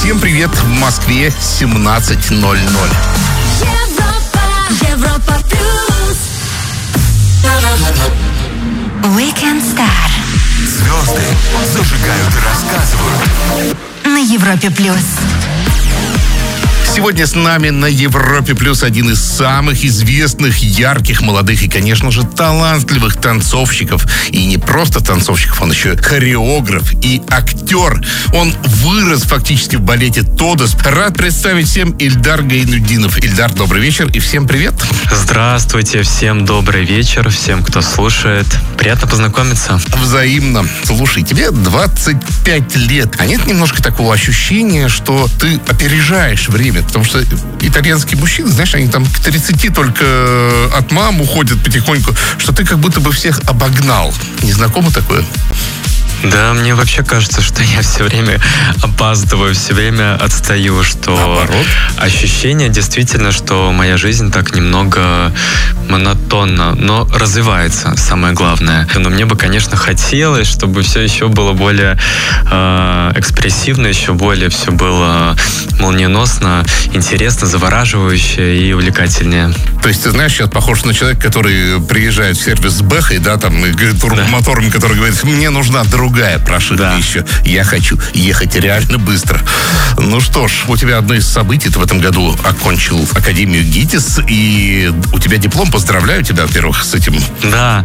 Всем привет, в Москве 17:00. Европа плюс. Weekend Star. Звезды зажигают и рассказывают. На Европе плюс. Сегодня с нами на Европе Плюс один из самых известных, ярких, молодых и, конечно же, талантливых танцовщиков. И не просто танцовщиков, он еще хореограф и актер. Он вырос фактически в балете «Тодос». Рад представить всем Ильдар Гайнутдинов. Ильдар, добрый вечер и всем привет. Здравствуйте, всем добрый вечер, всем, кто слушает. Приятно познакомиться. Взаимно. Слушай, тебе 25 лет. А нет немножко такого ощущения, что ты опережаешь время? Потому что итальянские мужчины, знаешь, они там к 30 только от мам уходят потихоньку, что ты как будто бы всех обогнал. Не знакомо такое? Да, мне вообще кажется, что я все время опаздываю, все время отстаю, что наоборот. Ощущение действительно, что моя жизнь так немного монотонна, но развивается, самое главное. Но мне бы, конечно, хотелось, чтобы все еще было более экспрессивно, еще более все было молниеносно, интересно, завораживающе и увлекательнее. То есть, ты знаешь, сейчас похож на человека, который приезжает в сервис с Бэхой, да, там, и турбомотором, который говорит, мне нужна другая прошивка еще. Я хочу ехать реально быстро. Ну что ж, у тебя одно из событий, ты в этом году окончил Академию ГИТИС, и у тебя диплом. Поздравляю тебя, во-первых, с этим. Да,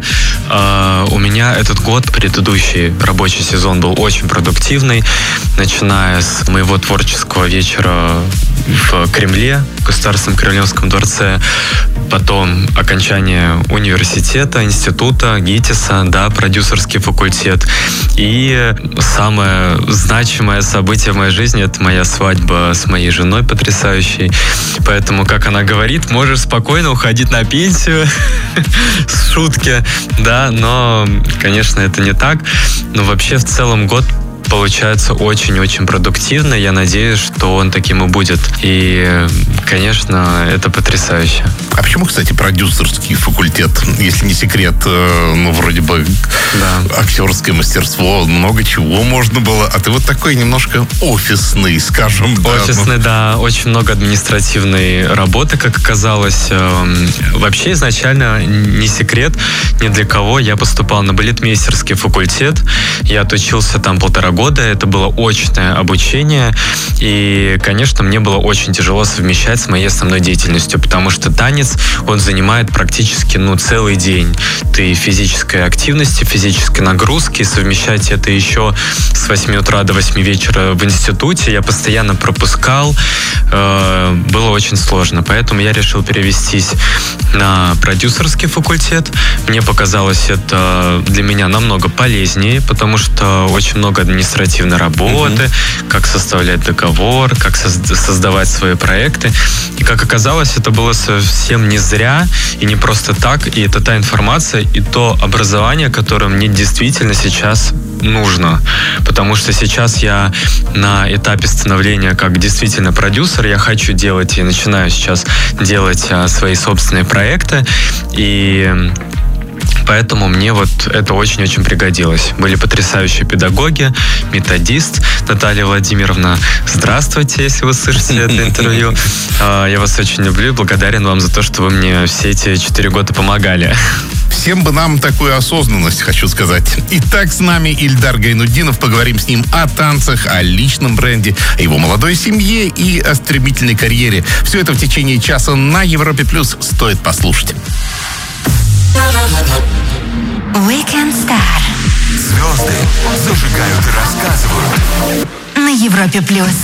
у меня этот год, предыдущий рабочий сезон был очень продуктивный, начиная с моего творческого вечера в Кремле, в Государственном Кремлевском дворце, потом окончание университета, института, ГИТИСа, да, продюсерский факультет. И самое значимое событие в моей жизни — это моя свадьба с моей женой потрясающей. Поэтому, как она говорит, можешь спокойно уходить на пенсию. Шутки, да, но, конечно, это не так. Но вообще, в целом, год получается очень-очень продуктивно. Я надеюсь, что он таким и будет. И, конечно, это потрясающе. А почему, кстати, продюсерский факультет? Если не секрет, ну, вроде бы актерское мастерство, много чего можно было. А ты вот такой немножко офисный, скажем. Офисный, да. Очень много административной работы, как оказалось. Вообще, изначально, не секрет ни для кого. Я поступал на балетмейстерский факультет. Я отучился там 1,5 года. Это было очное обучение. И, конечно, мне было очень тяжело совмещать с моей основной деятельностью, потому что танец, он занимает практически, целый день. Ты физической активности, физической нагрузки, совмещать это еще с 8 утра до 8 вечера в институте я постоянно пропускал. Было очень сложно. Поэтому я решил перевестись на продюсерский факультет. Мне показалось это для меня намного полезнее, потому что очень много административной работы, как составлять договор, как создавать свои проекты. И, как оказалось, это было совсем не зря и не просто так. И это та информация и то образование, которое мне действительно сейчас нужно. Потому что сейчас я на этапе становления как действительно продюсер. Я хочу делать и начинаю сейчас делать свои собственные проекты. И поэтому мне вот это очень-очень пригодилось. Были потрясающие педагоги, методист Наталья Владимировна. Здравствуйте, если вы слышите это интервью. Я вас очень люблю и благодарен вам за то, что вы мне все эти 4 года помогали. Всем бы нам такую осознанность, хочу сказать. Итак, с нами Ильдар Гайнутдинов. Поговорим с ним о танцах, о личном бренде, о его молодой семье и о стремительной карьере. Все это в течение часа на Европе Плюс. Стоит послушать. Weekend Star. Звезды зажигают и рассказывают. На Европе плюс.